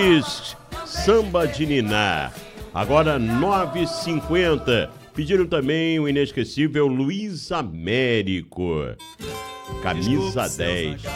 Luiz, Samba de Niná. Agora 9h50. Pediram também o inesquecível Luiz Américo. Camisa 10.